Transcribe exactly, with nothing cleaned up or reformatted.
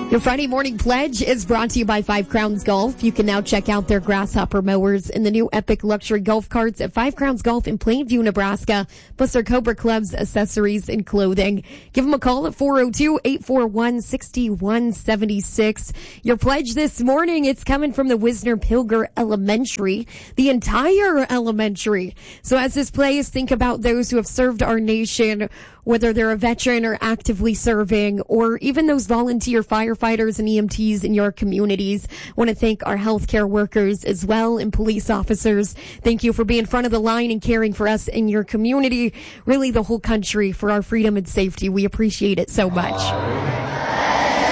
Your Friday morning pledge is brought to you by Five Crowns Golf. You can now check out their grasshopper mowers and the new epic luxury golf carts at Five Crowns Golf in Plainview, Nebraska, plus their Cobra Clubs, accessories, and clothing. Give them a call at four oh two, eight four one, six one seven six. Your pledge this morning, it's coming from the Wisner Pilger Elementary, the entire elementary. So as this plays, think about those who have served our nation, whether they're a veteran or actively serving, or even those volunteer firefighters and E M Ts in your communities. I want to thank our healthcare workers as well and police officers. Thank you for being front of the line and caring for us in your community, really the whole country, for our freedom and safety. We appreciate it so much.